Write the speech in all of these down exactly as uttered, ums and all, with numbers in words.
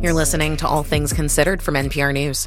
You're listening to All Things Considered from N P R News.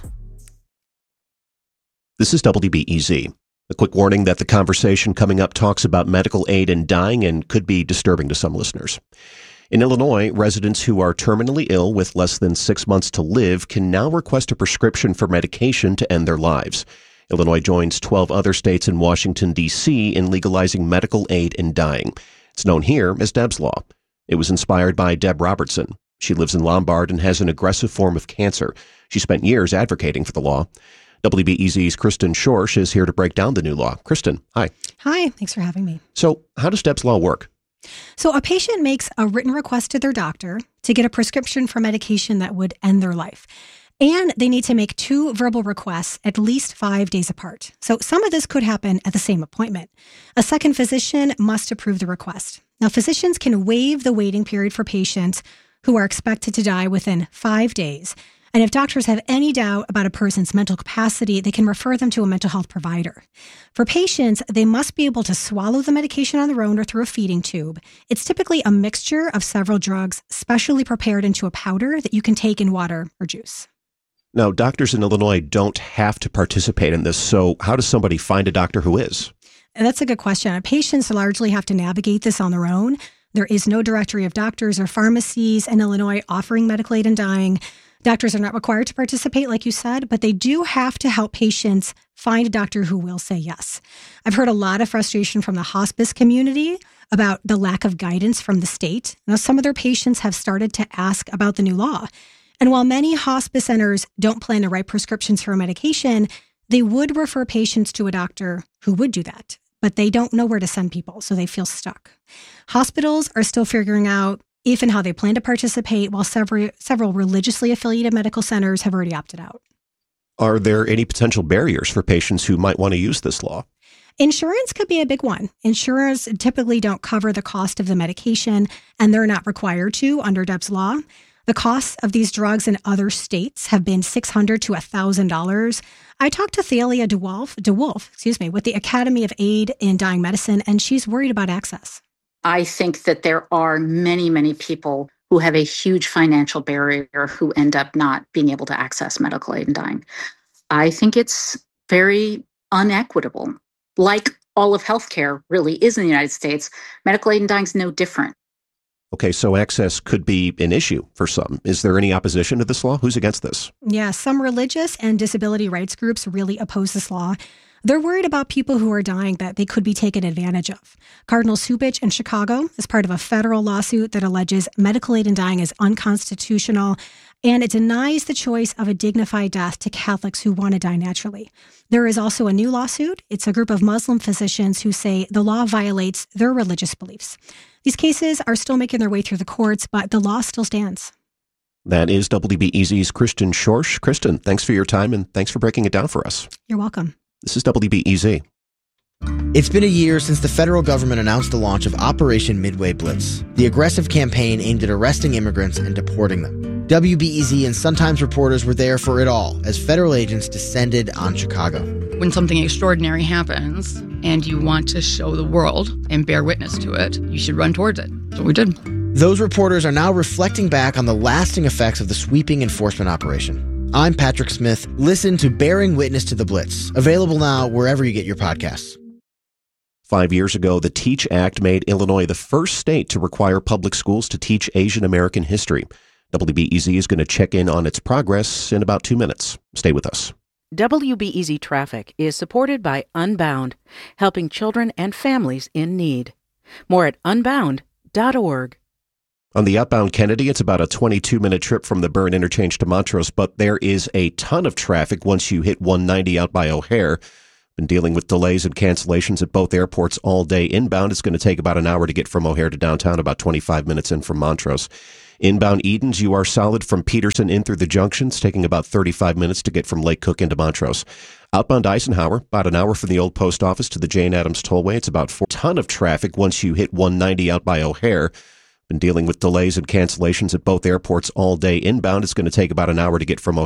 This is W B E Z. A quick warning that the conversation coming up talks about medical aid in dying and could be disturbing to some listeners. In Illinois, residents who are terminally ill with less than six months to live can now request a prescription for medication to end their lives. Illinois joins twelve other states and Washington, D C in legalizing medical aid in dying. It's known here as Deb's Law. It was inspired by Deb Robertson. She lives in Lombard and has an aggressive form of cancer. She spent years advocating for the law. W B E Z's Kristen Schorsch is here to break down the new law. Kristen, hi. Hi, thanks for having me. So how does Deb's Law work? So a patient makes a written request to their doctor to get a prescription for medication that would end their life. And they need to make two verbal requests at least five days apart. So some of this could happen at the same appointment. A second physician must approve the request. Now, physicians can waive the waiting period for patients who are expected to die within five days. And if doctors have any doubt about a person's mental capacity, they can refer them to a mental health provider. For patients, they must be able to swallow the medication on their own or through a feeding tube. It's typically a mixture of several drugs, specially prepared into a powder that you can take in water or juice. Now, doctors in Illinois don't have to participate in this, so how does somebody find a doctor who is? And that's a good question. Patients largely have to navigate this on their own. There is no directory of doctors or pharmacies in Illinois offering medical aid in dying. Doctors are not required to participate, like you said, but they do have to help patients find a doctor who will say yes. I've heard a lot of frustration from the hospice community about the lack of guidance from the state. Now, some of their patients have started to ask about the new law. And while many hospice centers don't plan to write prescriptions for a medication, they would refer patients to a doctor who would do that. But they don't know where to send people, so they feel stuck. Hospitals are still figuring out if and how they plan to participate, while several, several religiously affiliated medical centers have already opted out. Are there any potential barriers for patients who might want to use this law? Insurance could be a big one. Insurers typically don't cover the cost of the medication, and they're not required to under Deb's Law. The costs of these drugs in other states have been six hundred dollars to one thousand dollars. I talked to Thalia DeWolf, DeWolf, excuse me, with the Academy of Aid in Dying Medicine, and she's worried about access. I think that there are many, many people who have a huge financial barrier who end up not being able to access medical aid in dying. I think it's very unequitable. Like all of healthcare really is in the United States, medical aid in dying is no different. Okay, so access could be an issue for some. Is there any opposition to this law? Who's against this? Yeah, some religious and disability rights groups really oppose this law. They're worried about people who are dying that they could be taken advantage of. Cardinal Cupich in Chicago is part of a federal lawsuit that alleges medical aid in dying is unconstitutional, and it denies the choice of a dignified death to Catholics who want to die naturally. There is also a new lawsuit. It's a group of Muslim physicians who say the law violates their religious beliefs. These cases are still making their way through the courts, but the law still stands. That is W B E Z's Kristen Schorsch. Kristen, thanks for your time and thanks for breaking it down for us. You're welcome. This is W B E Z. It's been a year since the federal government announced the launch of Operation Midway Blitz, the aggressive campaign aimed at arresting immigrants and deporting them. W B E Z and Sun-Times reporters were there for it all as federal agents descended on Chicago. When something extraordinary happens and you want to show the world and bear witness to it, you should run towards it. That's what we did. Those reporters are now reflecting back on the lasting effects of the sweeping enforcement operation. I'm Patrick Smith. Listen to Bearing Witness to the Blitz, available now wherever you get your podcasts. Five years ago, the TEACH Act made Illinois the first state to require public schools to teach Asian American history. W B E Z is going to check in on its progress in about two minutes. Stay with us. W B E Z Traffic is supported by Unbound, helping children and families in need. More at unbound dot org. On the outbound Kennedy, it's about a twenty-two minute trip from the Byrne interchange to Montrose, but there is a ton of traffic once you hit one ninety out by O'Hare. Been dealing with delays and cancellations at both airports all day. Inbound, it's going to take about an hour to get from O'Hare to downtown, about twenty-five minutes in from Montrose. Inbound Edens, you are solid from Peterson in through the junctions, taking about thirty-five minutes to get from Lake Cook into Montrose. Outbound Eisenhower, about an hour from the old post office to the Jane Addams Tollway. It's about four ton of traffic once you hit one ninety out by O'Hare. Been dealing with delays and cancellations at both airports all day. Inbound, it's going to take about an hour to get from